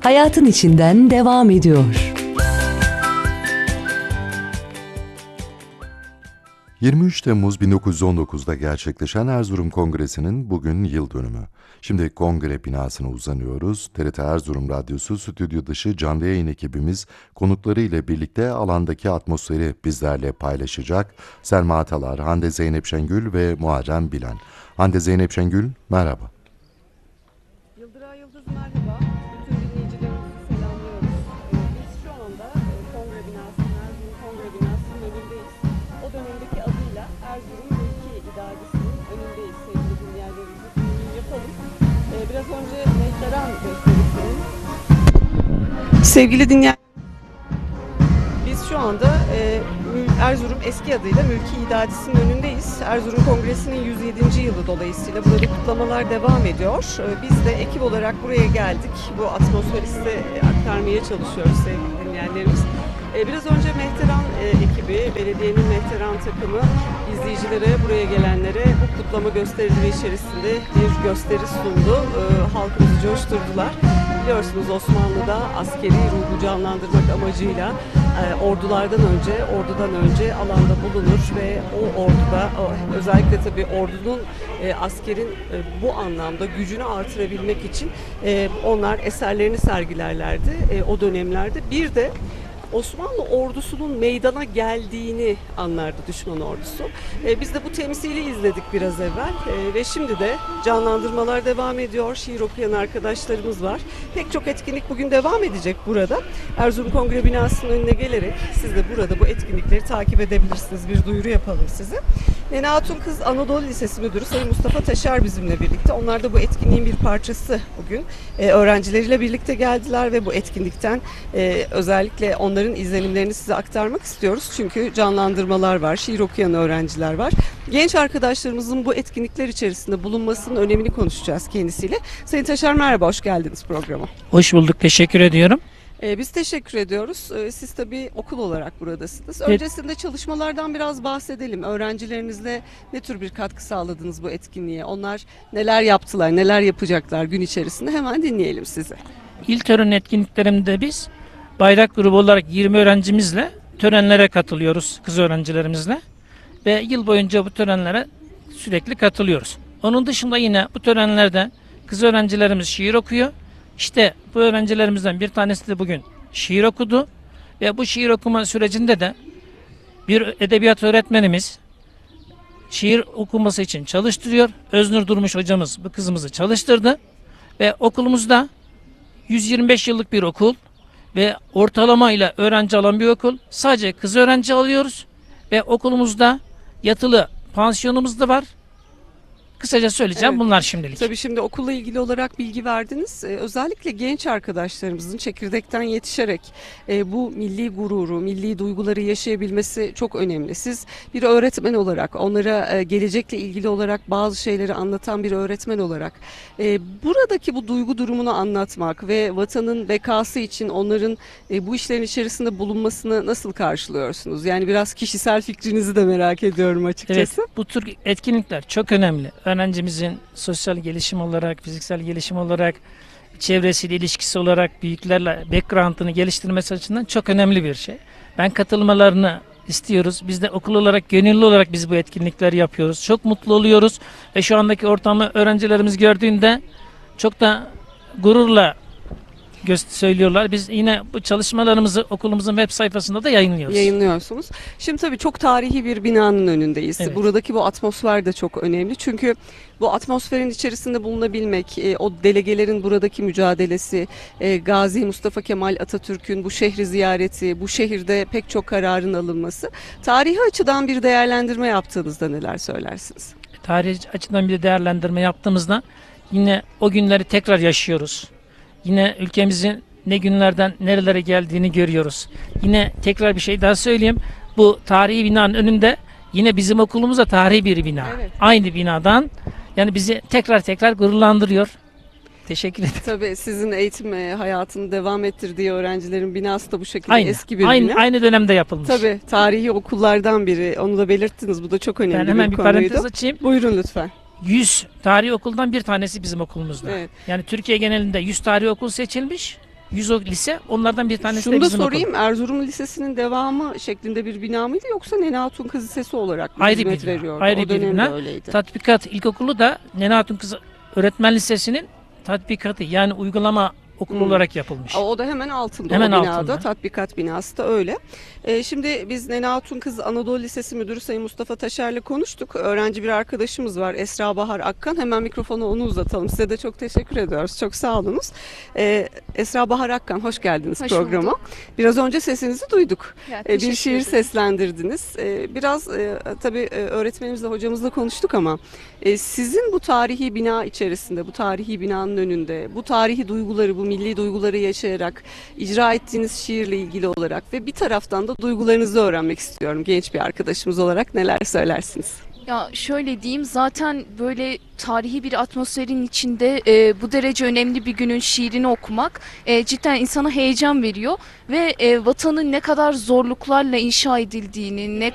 hayatın içinden devam ediyor. 23 Temmuz 1919'da gerçekleşen Erzurum Kongresi'nin bugün yıl dönümü. Şimdi kongre binasına uzanıyoruz. TRT Erzurum Radyosu stüdyo dışı canlı yayın ekibimiz konukları ile birlikte alandaki atmosferi bizlerle paylaşacak. Selma Atalar, Hande Zeynep Şengül ve Muharrem Bilen. Hande Zeynep Şengül, merhaba. Yıldıray Yıldız merhaba. Bütün dinleyicilerimizi selamlıyoruz. Biz şu anda kongre binasının, Erzurum Kongre binasının önündeyiz. O dönemdeki adıyla Erzurum Mülki İdaresi'nin önündeyiz sevgili dinleyenlerimizi. Yapalım. Biraz önce Mehteran gösterisinin. Sevgili dinleyenler, biz şu anda Erzurum eski adıyla Mülki İdaresi'nin önündeyiz. Erzurum Kongresi'nin 107. yılı dolayısıyla burada kutlamalar devam ediyor. Biz de ekip olarak buraya geldik. Bu atmosferi size aktarmaya çalışıyoruz sevgili dinleyenlerimiz. Biraz önce Mehteran ekibi, belediyenin Mehteran takımı izleyicilere, buraya gelenlere bu kutlama gösterileri içerisinde bir gösteri sundu. Halkımızı coşturdular. Biliyorsunuz Osmanlı'da askeri ruhu canlandırmak amacıyla ordudan önce alanda bulunur ve o orduda özellikle tabii ordunun askerin bu anlamda gücünü artırabilmek için onlar eserlerini sergilerlerdi o dönemlerde. Bir de Osmanlı ordusunun meydana geldiğini anlardı düşman ordusu. Biz de bu temsili izledik biraz evvel ve şimdi de canlandırmalar devam ediyor. Şiir okuyan arkadaşlarımız var. Pek çok etkinlik bugün devam edecek burada. Erzurum Kongre binasının önüne gelerek siz de burada bu etkinlikleri takip edebilirsiniz. Bir duyuru yapalım size. Nene Hatun Kız Anadolu Lisesi Müdürü Sayın Mustafa Taşar bizimle birlikte. Onlar da bu etkinliğin bir parçası bugün. Öğrencileriyle birlikte geldiler ve bu etkinlikten özellikle onların izlenimlerini size aktarmak istiyoruz. Çünkü canlandırmalar var, şiir okuyan öğrenciler var. Genç arkadaşlarımızın bu etkinlikler içerisinde bulunmasının önemini konuşacağız kendisiyle. Sayın Taşar merhaba, hoş geldiniz programa. Hoş bulduk, teşekkür ediyorum. Biz teşekkür ediyoruz. Siz tabii okul olarak buradasınız. Öncesinde çalışmalardan biraz bahsedelim. Öğrencilerinizle ne tür bir katkı sağladınız bu etkinliğe? Onlar neler yaptılar, neler yapacaklar gün içerisinde? Hemen dinleyelim sizi. İl tören etkinliklerinde biz bayrak grubu olarak 20 öğrencimizle törenlere katılıyoruz, kız öğrencilerimizle. Ve yıl boyunca bu törenlere sürekli katılıyoruz. Onun dışında yine bu törenlerde kız öğrencilerimiz şiir okuyor. İşte bu öğrencilerimizden bir tanesi de bugün şiir okudu. Ve bu şiir okuma sürecinde de bir edebiyat öğretmenimiz şiir okuması için çalıştırıyor. Öznur Durmuş hocamız bu kızımızı çalıştırdı. Ve okulumuzda 125 yıllık bir okul ve ortalamayla öğrenci alan bir okul. Sadece kız öğrenci alıyoruz. Ve okulumuzda yatılı pansiyonumuz da var. Kısaca söyleyeceğim, evet. Bunlar şimdilik. Tabii şimdi okulla ilgili olarak bilgi verdiniz. Özellikle genç arkadaşlarımızın çekirdekten yetişerek bu milli gururu, milli duyguları yaşayabilmesi çok önemli. Siz bir öğretmen olarak, onlara gelecekle ilgili olarak bazı şeyleri anlatan bir öğretmen olarak buradaki bu duygu durumunu anlatmak ve vatanın bekası için onların bu işlerin içerisinde bulunmasını nasıl karşılıyorsunuz? Yani biraz kişisel fikrinizi de merak ediyorum açıkçası. Evet, bu tür etkinlikler çok önemli. Öğrencimizin sosyal gelişim olarak, fiziksel gelişim olarak, çevresiyle ilişkisi olarak büyüklerle background'ını geliştirmesi açısından çok önemli bir şey. Ben katılmalarını istiyoruz. Biz de okul olarak, gönüllü olarak biz bu etkinlikleri yapıyoruz. Çok mutlu oluyoruz ve şu andaki ortamı öğrencilerimiz gördüğünde çok da gururla söylüyorlar. Biz yine bu çalışmalarımızı okulumuzun web sayfasında da yayınlıyorsunuz. Şimdi tabii çok tarihi bir binanın önündeyiz. Evet. Buradaki bu atmosfer de çok önemli. Çünkü bu atmosferin içerisinde bulunabilmek, o delegelerin buradaki mücadelesi, Gazi Mustafa Kemal Atatürk'ün bu şehri ziyareti, bu şehirde pek çok kararın alınması. Tarihi açıdan bir değerlendirme yaptığınızda neler söylersiniz? Tarihi açıdan bir değerlendirme yaptığımızda yine o günleri tekrar yaşıyoruz. Yine ülkemizin ne günlerden nerelere geldiğini görüyoruz. Yine tekrar bir şey daha söyleyeyim. Bu tarihi binanın önünde yine bizim okulumuz da tarihi bir bina. Evet. Aynı binadan yani bizi tekrar gururlandırıyor. Teşekkür ederim. Tabii sizin eğitim hayatını devam ettirdiği öğrencilerin binası da bu şekilde eski bir bina. Aynı dönemde yapılmış. Tabii tarihi okullardan biri. Onu da belirttiniz. Bu da çok önemli bir konuydu. Ben hemen bir parantez açayım. Buyurun lütfen. 100 tarihi okuldan bir tanesi bizim okulumuzda. Evet. Yani Türkiye genelinde 100 tarihi okul seçilmiş. 100 lise onlardan bir tanesi Şunu de da bizim sorayım, okulumuz. Erzurum Lisesi'nin devamı şeklinde bir bina mıydı yoksa Nene Hatun Kız Lisesi olarak mı Ayrı hizmet bir bina, veriyordu? ayrı O bir dönemde bina. öyleydi. Tatbikat İlkokulu da Nene Hatun Kız Öğretmen Lisesi'nin tatbikatı yani uygulama okulu olarak yapılmış. O da hemen altında, Hemen o binada, altında. tatbikat binası da öyle. Şimdi biz Nene Hatun Kız Anadolu Lisesi Müdürü Sayın Mustafa Taşer'le konuştuk. Öğrenci bir arkadaşımız var, Esra Bahar Akkan. Hemen mikrofonu onu uzatalım. Size de çok teşekkür ediyoruz. Çok sağ olunuz. Esra Bahar Akkan, hoş geldiniz Hoş programa. bulduk. Biraz önce sesinizi duyduk. Ya, Bir teşekkür şiir ederim. seslendirdiniz. Biraz tabii öğretmenimizle, hocamızla konuştuk ama sizin bu tarihi bina içerisinde, bu tarihi binanın önünde, bu tarihi duyguları, bu milli duyguları yaşayarak icra ettiğiniz şiirle ilgili olarak ve bir taraftan da duygularınızı öğrenmek istiyorum. Genç bir arkadaşımız olarak neler söylersiniz? Ya şöyle diyeyim, zaten böyle tarihi bir atmosferin içinde bu derece önemli bir günün şiirini okumak cidden insana heyecan veriyor ve vatanın ne kadar zorluklarla inşa edildiğini, ne